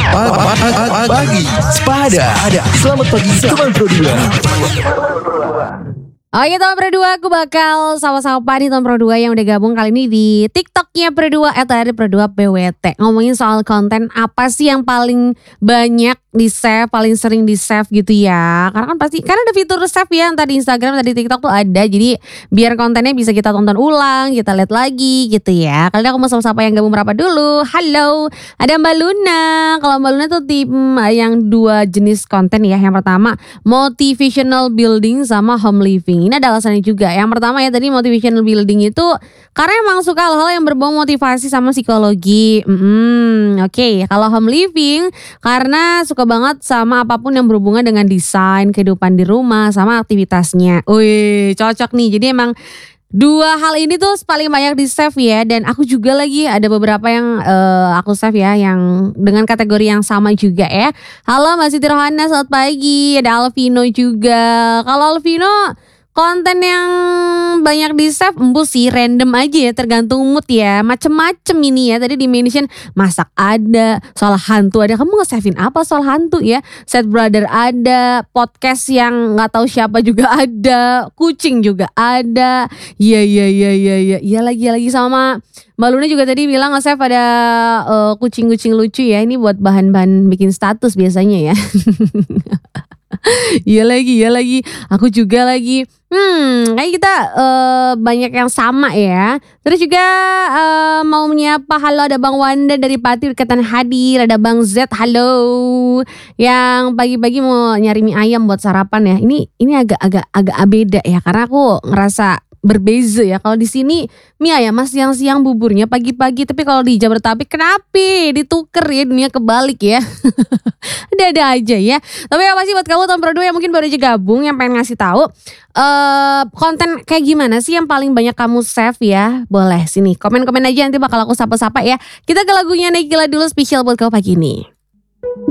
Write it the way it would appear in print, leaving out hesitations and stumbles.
Pagi Sepada. Selamat pagi teman Pro 2. Oke teman Pro 2, aku bakal sama-sama nih teman Pro 2 yang udah gabung kali ini di TikToknya Pro 2 dari Pro 2 PWT. Ngomongin soal konten apa sih yang paling banyak di save, paling sering di save gitu ya. Karena kan pasti, karena ada fitur save ya, entah di Instagram, entah di TikTok tuh ada. Jadi biar kontennya bisa kita tonton ulang, kita lihat lagi gitu ya. Kali ini aku mau sama-sama yang gabung berapa dulu. Halo, ada Mbak Luna. Kalau Mbak Luna tuh tim yang dua jenis konten ya. Yang pertama motivational building sama home living. Ini ada alasannya juga. Yang pertama ya tadi motivational building itu karena emang suka hal-hal yang berbau motivasi sama psikologi. Oke. Kalau home living karena suka banget sama apapun yang berhubungan dengan desain, kehidupan di rumah, sama aktivitasnya. Wih, cocok nih. Jadi emang dua hal ini tuh paling banyak di save ya. Dan aku juga lagi ada beberapa yang aku save ya, yang dengan kategori yang sama juga ya. Halo Mbak Siti Rohana, selamat pagi. Ada Alvino juga. Kalau Alvino konten yang banyak di save embus sih, random aja ya, tergantung mood ya. Macem-macem ini ya. Tadi di mention masak ada, soal hantu ada. Kamu nge-savein apa soal hantu ya? Set Brother ada, podcast yang nggak tahu siapa juga ada, kucing juga ada. Iya lagi sama Mbak Luna juga tadi bilang nge-save ada kucing-kucing lucu ya. Ini buat bahan-bahan bikin status biasanya ya. Iya lagi. Aku juga lagi. Kayak kita banyak yang sama ya. Terus juga mau menyapa, halo ada Bang Wanda dari Pati Dekatan hadir. Ada Bang Z, halo. Yang pagi-pagi mau nyari mie ayam buat sarapan ya. Ini agak beda ya, karena aku ngerasa berbeza ya. Kalau di sini mie ayam mas siang-siang, buburnya pagi-pagi. Tapi kalau di Jabodetabek kenapa dituker ya, dunia kebalik ya. Ada aja ya. Tapi apa sih buat kamu tahun Pro 2 yang mungkin baru aja gabung, yang pengen ngasih tahu konten kayak gimana sih yang paling banyak kamu save ya? Boleh sini komen-komen aja, nanti bakal aku sapa-sapa ya. Kita ke lagunya Naikila dulu, spesial buat kamu pagi ini.